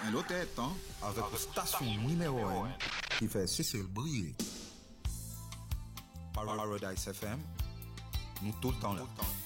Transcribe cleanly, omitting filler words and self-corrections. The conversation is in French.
Un autre tête, hein? Avec une station numéro 1 qui fait Cécile briller. Paradise FM, nous tout le temps là.